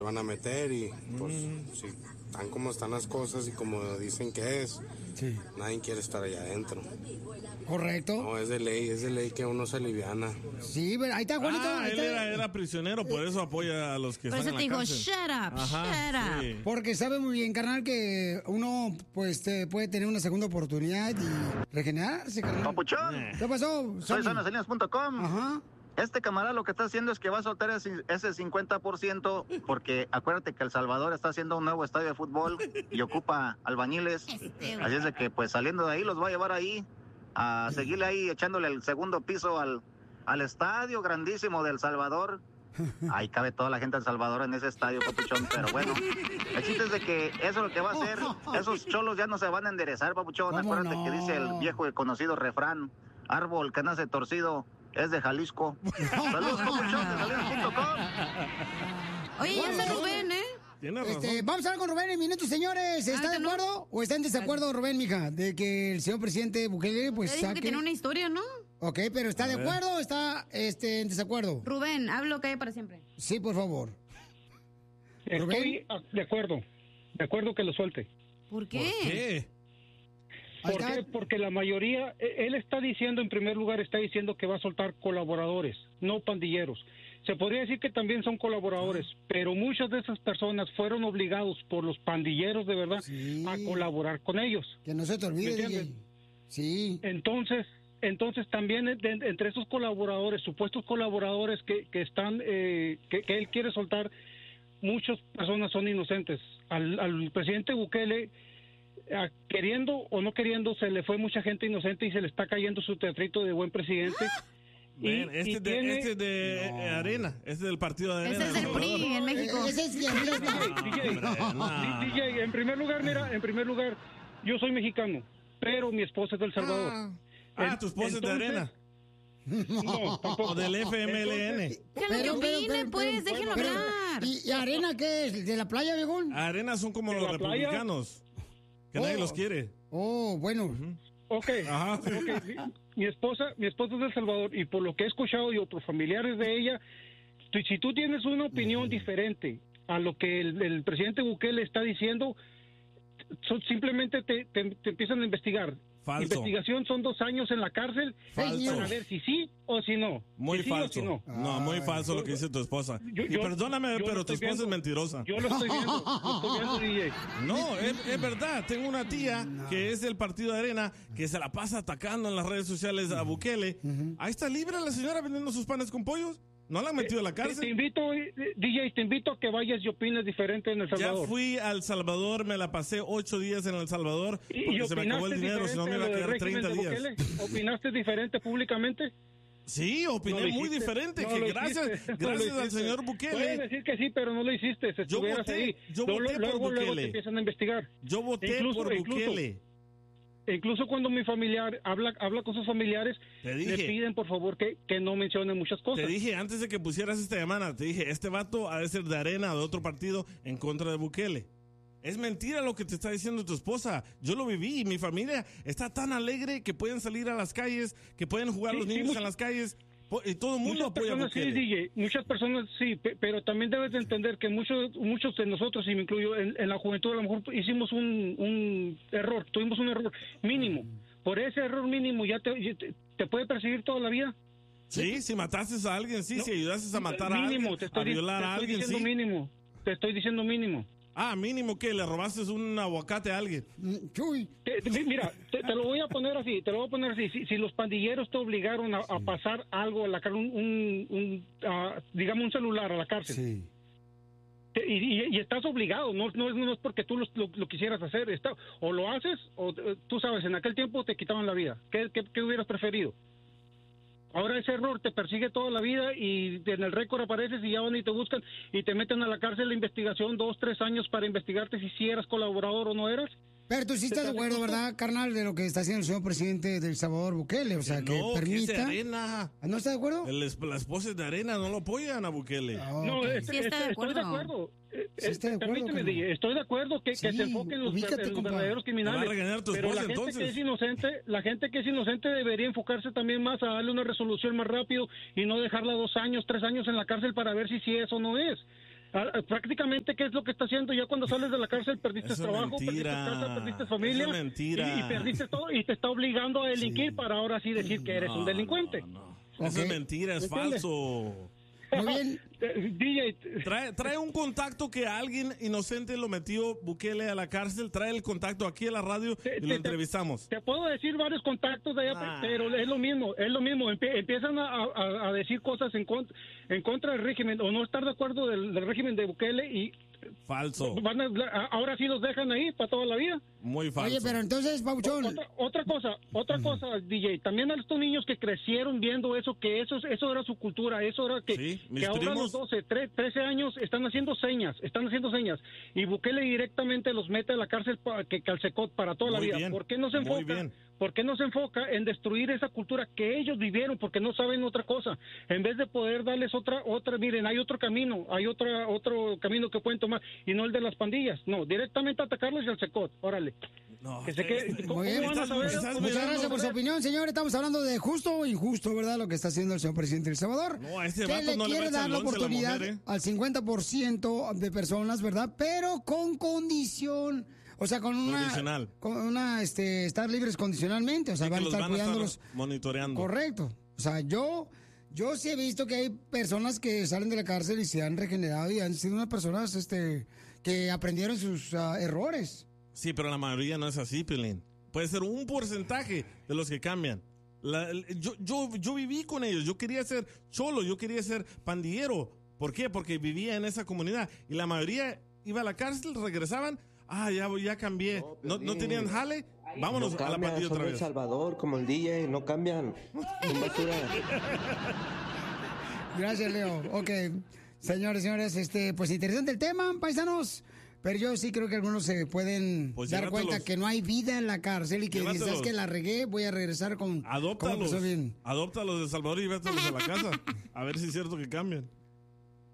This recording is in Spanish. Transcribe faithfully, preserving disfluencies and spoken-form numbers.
van a meter y pues mm. si están como están las cosas y como dicen que es, sí. Nadie quiere estar allá adentro. Correcto. No, es de ley, es de ley que uno se aliviana. Sí, pero ahí está, Juanito. Ah, ahí él está. Era, era prisionero, por eso apoya a los que por están en la cárcel. Por eso te dijo, shut up, Ajá, shut sí. up. Porque sabe muy bien, carnal, que uno pues te puede tener una segunda oportunidad y regenerarse, carnal. Papuchón. ¿Qué pasó? Soy Sanasalinas punto com. Ajá. Este camarada lo que está haciendo es que va a soltar ese, ese cincuenta por ciento porque acuérdate que El Salvador está haciendo un nuevo estadio de fútbol y ocupa albañiles. Así es de que pues saliendo de ahí los va a llevar ahí a seguirle ahí echándole el segundo piso al, al estadio grandísimo de El Salvador. Ahí cabe toda la gente de El Salvador en ese estadio, papuchón, pero bueno, el chiste es de que eso es lo que va a hacer. Esos cholos ya no se van a enderezar, papuchón. Acuérdate no? que dice el viejo y conocido refrán, árbol que nace torcido es de Jalisco. Saludos, papuchón, de Salinas punto com. Oye, ya está Rubén, ¿eh? Este, vamos a hablar con Rubén en minutos, señores. ¿Está ah, de acuerdo no? o está en desacuerdo, Rubén, mija, de que el señor presidente Bukele pues dijo saque... que tiene una historia, ¿no? Ok, pero ¿está a de ver. acuerdo o está este, en desacuerdo? Rubén, hablo que hay para siempre. Sí, por favor. Estoy Rubén. de acuerdo. De acuerdo que lo suelte. ¿Por qué? ¿Por qué? ¿Por qué? Porque la mayoría, él está diciendo, en primer lugar, está diciendo que va a soltar colaboradores, no pandilleros. Se podría decir que también son colaboradores, ah. pero muchas de esas personas fueron obligados por los pandilleros de verdad sí. a colaborar con ellos. Que no se te olvide, D J. Sí. Entonces, entonces también de, entre esos colaboradores, supuestos colaboradores que, que están, eh, que, que él quiere soltar, muchas personas son inocentes. Al, al presidente Bukele, queriendo o no queriendo, se le fue mucha gente inocente y se le está cayendo su teatrito de buen presidente. Ven, y, este, y de, tiene... este de no. Arena, este es del partido de Arena. Ese es el P R I en México. Ese es el D J, D J, en primer lugar, mira, en primer lugar, yo soy mexicano, pero mi esposa es del Salvador. Ah, ah tu esposa es de Arena. No, tampoco. O del F M L N. Que lo opine, pues, déjenlo pero, hablar. ¿Y, ¿Y Arena qué es? ¿De la playa, viejón? Arena son como los republicanos, que oh. nadie los quiere. Oh, bueno. Uh-huh. Ok, Ajá. okay. Mi esposa, mi esposa es de El Salvador y por lo que he escuchado yo por familiares de ella, tú, si tú tienes una opinión uh-huh. diferente a lo que el, el presidente Bukele está diciendo, so, simplemente te, te, te empiezan a investigar. Falso. Investigación son dos años en la cárcel falso. para ver si sí o si no. Muy si falso. Sí si no. no, muy falso yo, lo que dice tu esposa. Yo, y yo, perdóname, yo pero tu esposa viendo. es mentirosa. Yo lo estoy viendo, lo estoy viendo, D J. No, es, es verdad. Tengo una tía no. que es del partido de Arena que se la pasa atacando en las redes sociales a Bukele. Uh-huh. Ahí está libre la señora vendiendo sus panes con pollos. ¿No la han metido a la cárcel? Te, te invito, D J, te invito a que vayas y opines diferente en El Salvador. Ya fui a El Salvador, me la pasé ocho días en El Salvador porque ¿Y se me acabó el dinero, si no me iba a quedar treinta días. ¿Opinaste diferente públicamente? Sí, opiné no muy diferente. No que gracias hiciste, gracias no al señor Bukele. Puedes decir que sí, pero no lo hiciste. Si yo voté, ahí, yo voté luego, por luego, Bukele. Luego te empiezan a investigar. Yo voté incluso, por incluso, Bukele. Incluso cuando mi familiar habla habla con sus familiares, le piden por favor que, que no mencione muchas cosas. Te dije antes de que pusieras esta llamada, te dije, este vato ha de ser de Arena, de otro partido, en contra de Bukele. Es mentira lo que te está diciendo tu esposa. Yo lo viví y mi familia está tan alegre que pueden salir a las calles, que pueden jugar sí, los niños sí, en las calles. Y todo el mundo apoya a Bukele. Sí, D J, muchas personas sí, pero también debes de entender que muchos muchos de nosotros, y me incluyo, en, en la juventud a lo mejor hicimos un, un error, tuvimos un error mínimo. Por ese error mínimo ya te, te, te puede perseguir toda la vida. Sí, si mataste a alguien, sí, no, si ayudaste a matar mínimo, a alguien, te estoy, a violar a alguien, sí. Mínimo, te estoy diciendo mínimo. Ah, mínimo que le robaste un aguacate a alguien. Chuy. Te, te, mira, te, te lo voy a poner así, te lo voy a poner así. Si, si los pandilleros te obligaron a, sí. a pasar algo a la cárcel, un, un, un uh, digamos un celular a la cárcel. Sí. Te, y, y, y estás obligado, no, no, no es porque tú lo, lo, lo quisieras hacer. Está, o lo haces, o tú sabes, en aquel tiempo te quitaban la vida. ¿Qué, qué, qué hubieras preferido? Ahora ese error te persigue toda la vida y en el récord apareces y ya van y te buscan y te meten a la cárcel de investigación dos, tres años para investigarte si, si eras colaborador o no eras. Pero tú sí estás de acuerdo, ¿verdad, carnal, de lo que está haciendo el señor presidente del Salvador, Bukele? O sea, que no, permita... Que es de Arena. ¿No estás de acuerdo? El, la esposa es de Arena, no lo apoyan a Bukele. Oh, no, okay. es, sí está es, de acuerdo. Estoy de acuerdo. Sí está de acuerdo, Permíteme, estoy de acuerdo que, sí, que se enfoquen en los, ubícate, en los verdaderos criminales. Va a regañar tu pero esposa, la gente entonces. que es inocente, la gente que es inocente debería enfocarse también más a darle una resolución más rápido y no dejarla dos años, tres años en la cárcel para ver si sí es o no es. Ah, prácticamente, ¿qué es lo que está haciendo? Ya cuando sales de la cárcel perdiste Eso es trabajo, mentira. perdiste casa, perdiste familia. Eso es mentira. Y, y perdiste todo y te está obligando a delinquir Sí. para ahora sí decir que eres No, un delincuente. no, no. Eso Ok. es mentira, es ¿Entiendes? falso. Muy bien. Eh, D J, Trae, trae un contacto que alguien inocente lo metió Bukele a la cárcel. Trae el contacto aquí a la radio Te- y te- lo entrevistamos. te puedo decir varios contactos de allá, Ah. pero es lo mismo, es lo mismo. Empie- empiezan a, a- a decir cosas en contra, en contra del régimen o no estar de acuerdo del, del régimen de Bukele y Falso. van a- a- ahora sí los dejan ahí para toda la vida. Muy falso. Oye, pero entonces, Pauchón, Otra, otra cosa, otra cosa, D J, también a estos niños que crecieron viendo eso, que eso, eso era su cultura, eso era que, Sí, mis que ahora a primos. los doce, tre- trece años están haciendo señas, están haciendo señas, y Bukele directamente los mete a la cárcel para que calcecot para toda la Muy vida. bien, ¿Por qué no se muy enfoca? bien. ¿Por qué no se enfoca en destruir esa cultura que ellos vivieron? Porque no saben otra cosa. En vez de poder darles otra, otra, miren, hay otro camino, hay otra, otro camino que pueden tomar, y no el de las pandillas. No, directamente atacarlos y al secot. Órale. No, Que se quede- este- ¿cómo Muy bien. van a saber? Estás muchas mirando, gracias por su opinión, señor. Estamos hablando de justo o injusto, ¿verdad? Lo que está haciendo el señor presidente de El Salvador. No, a este que vato le no le va a quiere echar dar la lonche a la oportunidad mujer, ¿eh? al cincuenta por ciento de personas, ¿verdad? Pero con condición. O sea, con una. Condicional. Con una, este, estar libres condicionalmente. O sea, Sí, van que a los estar van a estar cuidándolos. monitoreando. Correcto. O sea, yo. Yo sí he visto que hay personas que salen de la cárcel y se han regenerado y han sido unas personas, este, que aprendieron sus ah, errores. Sí, pero la mayoría no es así, Pilín. Puede ser un porcentaje de los que cambian. La- el- yo, yo, yo viví con ellos. Yo quería ser cholo, yo quería ser pandillero. ¿Por qué? Porque vivía en esa comunidad. Y la mayoría iba a la cárcel, regresaban. Ah, ya, ya cambié. No, no tenían jale. Vámonos no a la cambian, pandilla son otra de El vez. Salvador, como el D J, no cambian. Son basura. Gracias, Leo. Ok. Señores, señores, este, pues interesante el tema, paisanos. Pero yo sí creo que algunos se pueden Pues dar llévatelos. cuenta que no hay vida en la cárcel y que dices, Llévatelos. ¿sabes que la regué? Voy a regresar con... como Adóptalos. persona bien. Adóptalos de Salvador y vételos a la casa. A ver si es cierto que cambian.